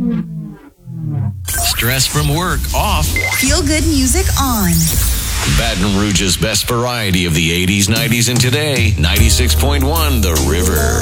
Stress from work off. Feel good music on. Baton Rouge's best variety of the 80s, 90s, and today. 96.1 The River.